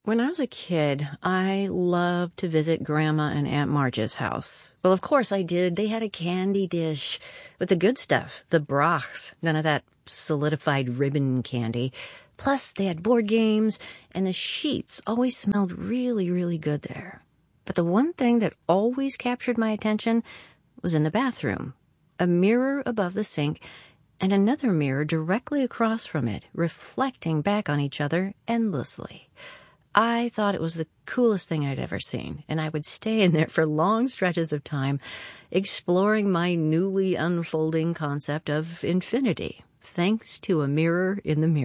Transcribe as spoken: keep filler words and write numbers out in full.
When I was a kid, I loved to visit Grandma and Aunt Marge's house. Well, of course I did. They had a candy dish with the good stuff, the Brachs, none of that solidified ribbon candy. Plus, they had board games, and the sheets always smelled really, really good there. But the one thing that always captured my attention was in the bathroom. A mirror above the sink, and another mirror directly across from it, reflecting back on each other endlessly. I thought it was the coolest thing I'd ever seen, and I would stay in there for long stretches of time, exploring my newly unfolding concept of infinity, thanks to a mirror in the mirror.